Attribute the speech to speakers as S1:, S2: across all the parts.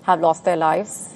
S1: have lost their lives.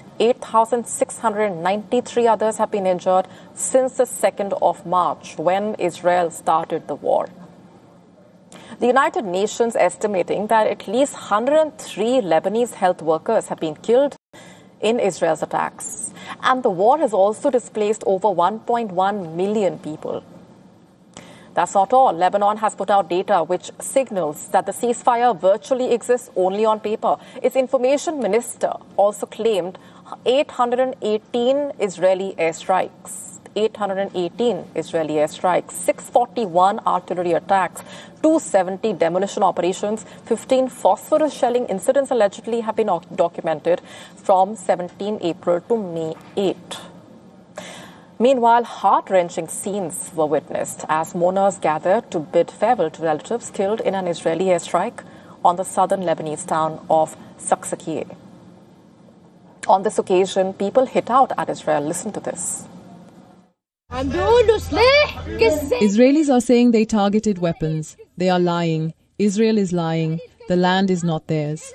S1: 8,693 others have been injured since the 2nd of March, when Israel started the war. The United Nations estimating that at least 103 Lebanese health workers have been killed in Israel's attacks. And the war has also displaced over 1.1 million people. That's not all. Lebanon has put out data which signals that the ceasefire virtually exists only on paper. Its information minister also claimed 818 Israeli airstrikes. 818 Israeli airstrikes, 641 artillery attacks, 270 demolition operations, 15 phosphorus shelling incidents allegedly have been documented from 17 April to May 8. Meanwhile, heart-wrenching scenes were witnessed as mourners gathered to bid farewell to relatives killed in an Israeli airstrike on the southern Lebanese town of Saksakieh. On this occasion, people hit out at Israel. Listen to this.
S2: Israelis are saying they targeted weapons. They are lying. Israel is lying. The land is not theirs.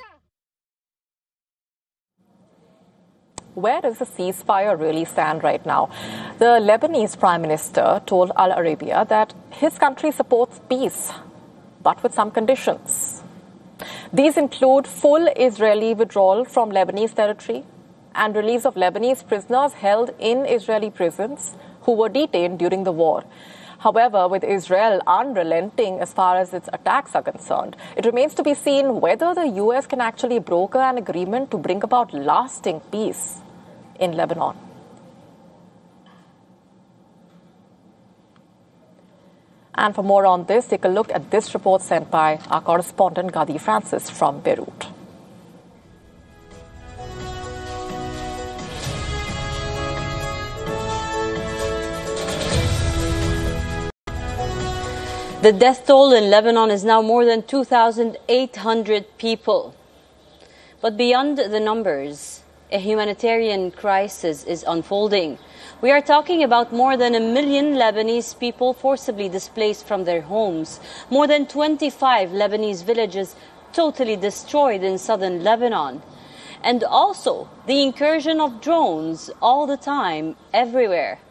S1: Where does the ceasefire really stand right now? The Lebanese Prime Minister told Al Arabiya that his country supports peace, but with some conditions. These include full Israeli withdrawal from Lebanese territory and release of Lebanese prisoners held in Israeli prisons who were detained during the war. However, with Israel unrelenting as far as its attacks are concerned, it remains to be seen whether the US can actually broker an agreement to bring about lasting peace in Lebanon. And for more on this, take a look at this report sent by our correspondent Gadi Francis from Beirut.
S3: The death toll in Lebanon is now more than 2,800 people. But beyond the numbers, a humanitarian crisis is unfolding. We are talking about more than 1 million Lebanese people forcibly displaced from their homes, more than 25 Lebanese villages totally destroyed in southern Lebanon, and also the incursion of drones all the time, everywhere.